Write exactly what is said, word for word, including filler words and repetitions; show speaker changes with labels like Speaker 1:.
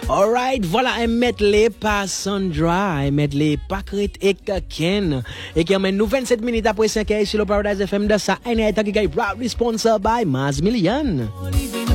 Speaker 1: Alright, voilà un medley par Sandra, un medley par Crit et Ken. Et qui emmène nous vingt-sept minutes après cinq heures sur le Paradise F M de sa N A T qui est proudly sponsored by Maz Million.